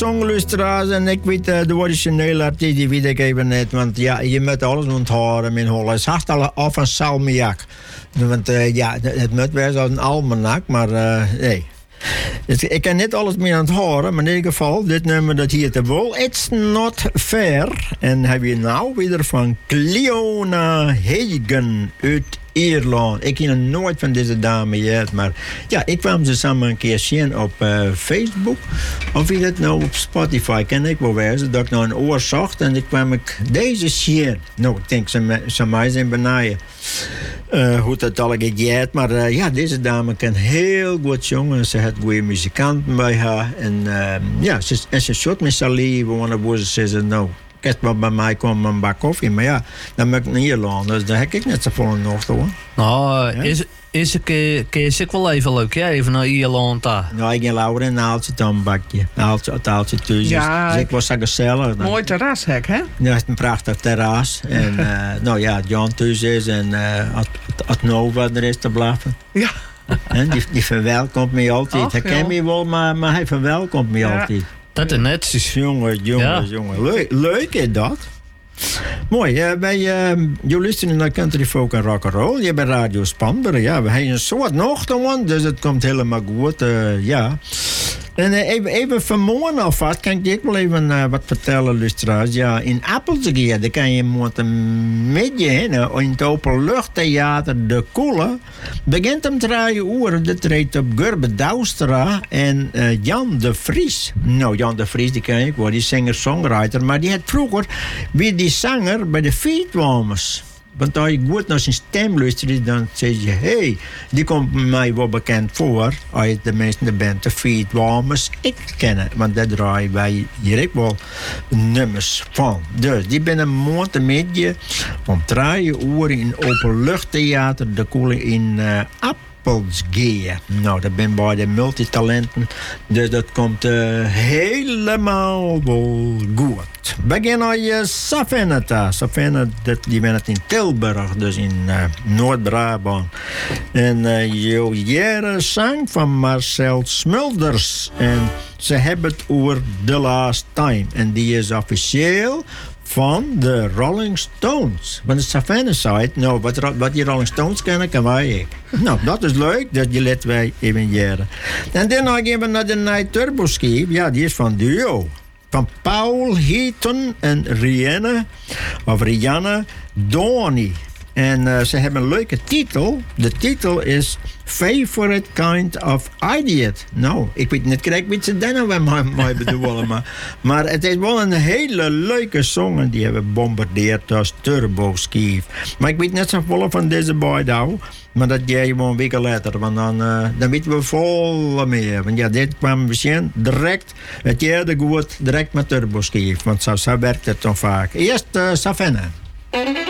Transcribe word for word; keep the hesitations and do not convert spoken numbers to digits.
songluisteraars en ik weet uh, de originele artiest, die weet ik even niet. Want ja, je moet alles onthouden, mijn holle. Het is al af een salmiak. Want uh, ja, het moet wel als een almanak, maar uh, nee. Dus ik kan niet alles meer onthouden, maar in ieder geval, dit nummer dat hier te wel. It's Not Fair. En heb je nou weer van Cleona Hagen uit Ierland. Ik ken nooit van deze dame gehad, maar ja, ik kwam ze samen een keer zien op uh, Facebook. Of wie dat nou op Spotify, ken ik wel wezen, dat ik nou een oor zocht en ik kwam ik deze zien. Nou, ik denk, ze, ze mij zijn benaaien. Uh, hoe dat al gegeet, maar uh, ja, deze dame kan heel goed zingen. Ze heeft goede muzikanten bij haar. En uh, ja, ze, en ze shot met zijn leven, want ze zei, nou, kijk wel bij mij komen een bak koffie. Maar ja, dan moet ik naar Ierland, dus daar heb ik net zo vol in nog hoor. Nou, ja? is, is ik, is ik wel even leuk, ja? Even naar Ierland daar. Nou, ik ga Laura en Aaltje dan een bakje. Aaltje, Aaltje thuis. Ja, dus ik was zo gezellig. Dan. Mooi terrashek, hè? Ja, het is een prachtig terras. En uh, nou ja, Jan thuis is en uh, at Nova er is te blaffen. Ja. En die, die verwelkomt me altijd. Och, hij kent me wel, maar, maar hij verwelkomt me ja. altijd. Dat is netjes. Jongen, jongen, ja. jongen. Leuk, leuk is dat. Mooi, uh, wij, uh, je luistert naar country folk en rock and roll. Je bent Radio Spanber. Ja, we hebben een soort nog, dus het komt helemaal goed. Uh, ja. En uh, even, even vanmorgen alvast kan ik je wel even uh, wat vertellen, luisteraars. Ja, in Appeltje, daar kan je moeten midden in het Openluchttheater De Koele. Begint om drie uur. Dat treedt op Gurbe Douwstra en uh, Jan de Vries. Nou, Jan de Vries, die ken ik wel, die singer-songwriter. Maar die had vroeger weer die zanger bij de Feetwarmers. Want als je goed naar zijn stem luistert, dan zeg je, hé, hey, die komt mij wel bekend voor. Als je de mensen de band, de Feetwarmers, ik kennen. Want daar draaien wij hier ook wel nummers van. Dus die ben een maand met je om drie uur in Openluchttheater De Koele in uh, Appelsgeer. Nou, dat ben bij de multitalenten. Dus dat komt uh, helemaal wel goed. Beginnen je Savannah. Savannah, die ben het in Tilburg, dus in uh, Noord-Brabant. En uh, je jere zang van Marcel Smulders. En ze hebben het over The Last Time. En die is officieel van de Rolling Stones. Van de Savannah site. Nou, wat, wat die Rolling Stones kennen, kan wij ook. Nou, dat is leuk. Dat je let wij even jaren. En dan gaan we naar de Night Turbo Ski. Ja, die is van Duo. Van Paul Heaton en Rihanna, of Rihanna Dorney. En uh, ze hebben een leuke titel. De titel is Favorite Kind of Idiot. Nou, ik weet niet correct wat ze daar nou mee bedoelen. maar, maar het is wel een hele leuke song. En die hebben bombardeerd als Turbo Ski. Maar ik weet net zo veel van deze boy nou. Maar dat jij gewoon een week later. Want dan, uh, dan weten we vol meer. Want ja, dit kwam misschien direct. Het jaar goed direct met Turbo Ski. Want zo, zo werkt het dan vaak. Eerst uh, Savannah.